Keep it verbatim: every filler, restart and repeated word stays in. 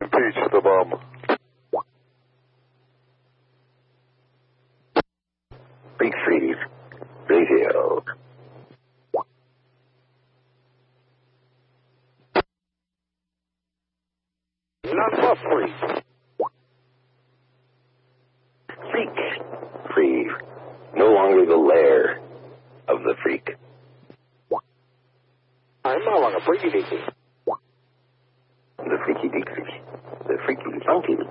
teach the bum. Retrieve radio. Not free. Freak. Free. No longer the lair of the freak. I'm no longer freaky deaky. The freaky deaky. The freaky funky.